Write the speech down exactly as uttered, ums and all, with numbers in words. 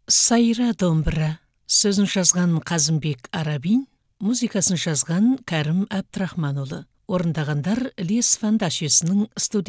Сайра домбыра. Сөзін жазған Қазымбек Арабин, музыкасын жазған Кәрім Әбдірахманұлы. Орындағандар Лес Фандашесінің студия